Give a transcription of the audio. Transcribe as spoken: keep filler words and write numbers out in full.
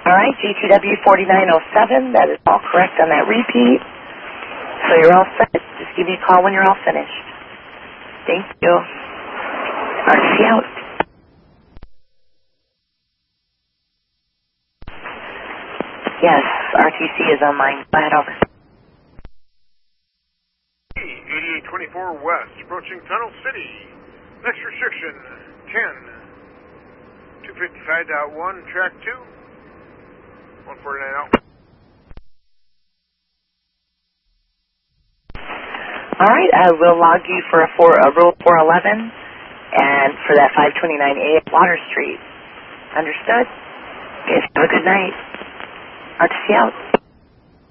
All right, G T W forty-nine oh seven, that is all correct on that repeat. So you're all set. Just give me a call when you're all finished. Thank you. R T C out. Yes, R T C is on mine. Go ahead, over. eighty-eight twenty-four West, approaching Tunnel City. Next restriction, ten. two fifty-five point one, track two. one forty-nine out. All right, I will log you for a, four, a roll four eleven and for that five twenty-nine A Water Street. Understood? You guys have a good night. R T C out.